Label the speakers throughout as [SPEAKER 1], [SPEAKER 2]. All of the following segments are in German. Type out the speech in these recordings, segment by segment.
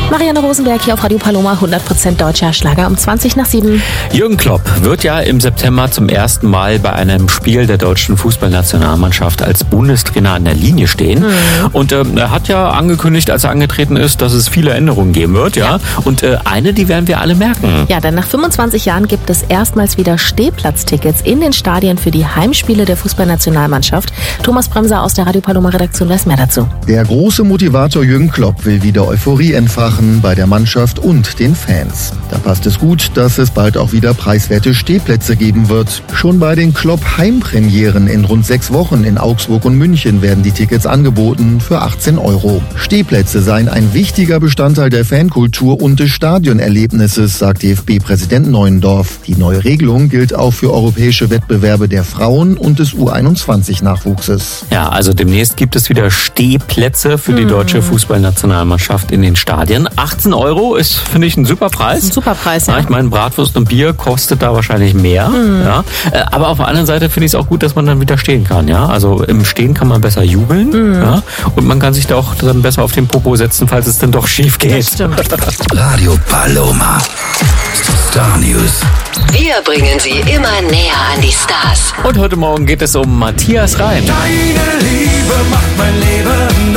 [SPEAKER 1] Marianne Rosenberg hier auf Radio Paloma, 100% deutscher Schlager um 20:07.
[SPEAKER 2] Jürgen Klopp wird ja im September zum ersten Mal bei einem Spiel der deutschen Fußballnationalmannschaft als Bundestrainer an der Linie stehen. Und er hat ja angekündigt, als er angetreten ist, dass es viele Änderungen geben wird. Ja. Und eine, die werden wir alle merken.
[SPEAKER 1] Ja, denn nach 25 Jahren gibt es erstmals wieder Stehplatztickets in den Stadien für die Heimspiele der Fußballnationalmannschaft. Thomas Bremser aus der Radio Paloma Redaktion weiß mehr dazu.
[SPEAKER 3] Der große Motivator Jürgen Klopp will wieder Euphorie entfachen bei der Mannschaft und den Fans. Da passt es gut, dass es bald auch wieder preiswerte Stehplätze geben wird. Schon bei den Klopp-Heimpremieren in rund 6 Wochen in Augsburg und München werden die Tickets angeboten für 18 €. Stehplätze seien ein wichtiger Bestandteil der Fankultur und des Stadionerlebnisses, sagt DFB-Präsident Neuendorf. Die neue Regelung gilt auch für europäische Wettbewerbe der Frauen und des U21-Nachwuchses.
[SPEAKER 2] Ja, also demnächst gibt es wieder Stehplätze für die deutsche Fußballnationalmannschaft in den Stadien. 18 € ist, finde ich, ein super Preis.
[SPEAKER 1] Ein super Preis, ja.
[SPEAKER 2] Ich meine, Bratwurst und Bier kostet da wahrscheinlich mehr. Ja. Aber auf der anderen Seite finde ich es auch gut, dass man dann wieder stehen kann. Ja. Also im Stehen kann man besser jubeln. Ja. Und man kann sich da auch dann besser auf den Popo setzen, falls es dann doch schief geht.
[SPEAKER 1] Das stimmt.
[SPEAKER 4] Radio Paloma. Star News.
[SPEAKER 5] Wir bringen Sie immer näher an die Stars.
[SPEAKER 2] Und heute Morgen geht es um Matthias Reim.
[SPEAKER 6] Deine Liebe macht mein Leben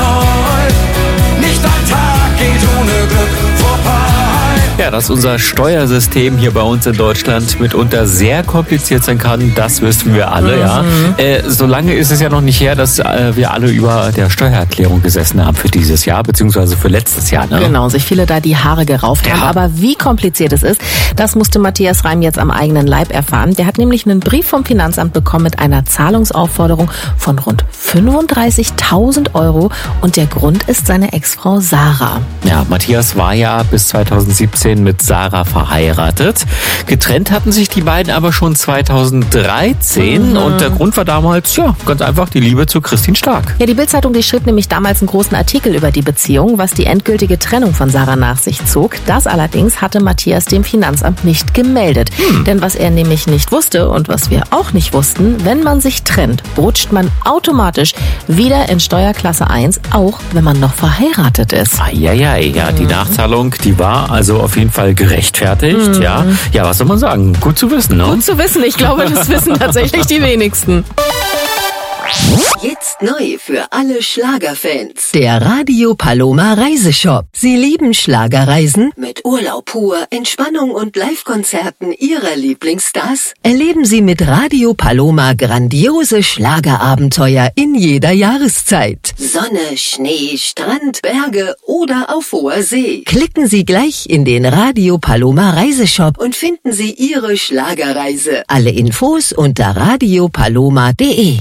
[SPEAKER 6] neu. Nicht ein Tag geht ohne Glück vorbei.
[SPEAKER 2] Ja, dass unser Steuersystem hier bei uns in Deutschland mitunter sehr kompliziert sein kann, das wissen wir alle, ja. Solange ist es ja noch nicht her, dass wir alle über der Steuererklärung gesessen haben für dieses Jahr, beziehungsweise für letztes Jahr. Ne?
[SPEAKER 1] Genau, sich viele da die Haare gerauft haben. Aber wie kompliziert es ist, das musste Matthias Reim jetzt am eigenen Leib erfahren. Der hat nämlich einen Brief vom Finanzamt bekommen mit einer Zahlungsaufforderung von rund 35.000 € und der Grund ist seine Ex-Frau Sarah.
[SPEAKER 2] Ja, Matthias war ja bis 2017 mit Sarah verheiratet. Getrennt hatten sich die beiden aber schon 2013 und der Grund war damals, ja, ganz einfach die Liebe zu Christine Stark.
[SPEAKER 1] Ja, die Bild-Zeitung, die schrieb nämlich damals einen großen Artikel über die Beziehung, was die endgültige Trennung von Sarah nach sich zog. Das allerdings hatte Matthias dem Finanzamt nicht gemeldet. Denn was er nämlich nicht wusste und was wir auch nicht wussten, wenn man sich trennt, rutscht man automatisch wieder in Steuerklasse 1, auch wenn man noch verheiratet ist.
[SPEAKER 2] Ja, die Nachzahlung, die war also auf jeden Fall gerechtfertigt, ja. Ja, was soll man sagen? Gut zu wissen, ne?
[SPEAKER 1] Gut zu wissen. Ich glaube, das wissen tatsächlich die wenigsten.
[SPEAKER 5] Jetzt neu für alle Schlagerfans.
[SPEAKER 7] Der Radio Paloma Reiseshop. Sie lieben Schlagerreisen?
[SPEAKER 5] Mit Urlaub pur, Entspannung und Live-Konzerten Ihrer Lieblingsstars?
[SPEAKER 7] Erleben Sie mit Radio Paloma grandiose Schlagerabenteuer in jeder Jahreszeit.
[SPEAKER 5] Sonne, Schnee, Strand, Berge oder auf hoher See.
[SPEAKER 7] Klicken Sie gleich in den Radio Paloma Reiseshop
[SPEAKER 5] Und finden Sie Ihre Schlagerreise.
[SPEAKER 7] Alle Infos unter radiopaloma.de.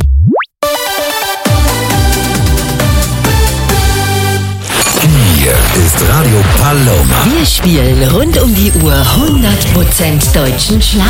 [SPEAKER 4] Hier ist Radio Paloma.
[SPEAKER 7] Wir spielen rund um die Uhr 100% deutschen Schlager.